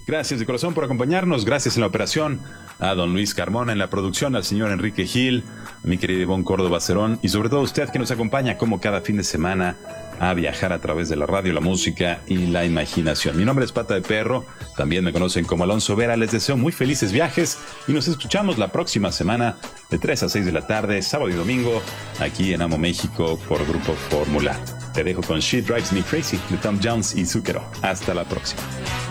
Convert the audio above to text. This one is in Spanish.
Gracias de corazón por acompañarnos. Gracias en la operación a don Luis Carmona, en la producción al señor Enrique Gil, a mi querido Ivonne Córdoba Cerón y sobre todo a usted que nos acompaña como cada fin de semana a viajar a través de la radio, la música y la imaginación. Mi nombre es Pata de Perro, también me conocen como Alonso Vera. Les deseo muy felices viajes y nos escuchamos la próxima semana de 3 a 6 de la tarde, sábado y domingo, aquí en Amo México por Grupo Fórmula. Te dejo con She Drives Me Crazy de Tom Jones y Zucchero. Hasta la próxima.